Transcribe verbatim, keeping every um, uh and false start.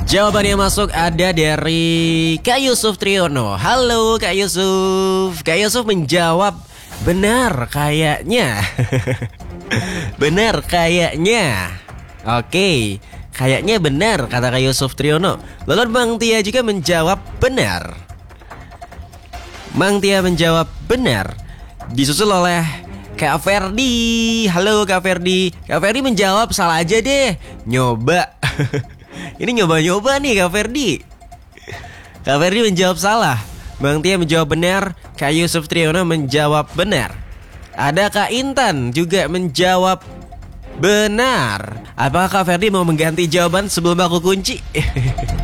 Jawaban yang masuk ada dari Kak Yusuf Triono. Halo Kak Yusuf. Kak Yusuf menjawab benar kayaknya. Benar kayaknya. Oke, kayaknya benar kata Kak Yusuf Triono. Lalu Bang Tia juga menjawab benar. Bang Tia menjawab benar. Disusul oleh Kak Ferdi. Halo Kak Ferdi. Kak Ferdi menjawab salah aja deh. Nyoba. Ini nyoba-nyoba nih Kak Ferdi. Kak Ferdi menjawab salah. Bang Tia menjawab benar. Kak Yusuf Triono menjawab benar. Ada Kak Intan juga menjawab benar. Apakah Kak Ferdi mau mengganti jawaban sebelum aku kunci?